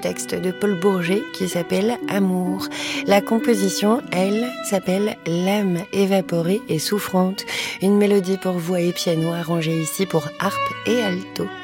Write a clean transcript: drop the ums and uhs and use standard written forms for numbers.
texte de Paul Bourget qui s'appelle Amour. La composition, elle, s'appelle L'âme évaporée et souffrante. Une mélodie pour voix et piano arrangée ici pour harpe et alto.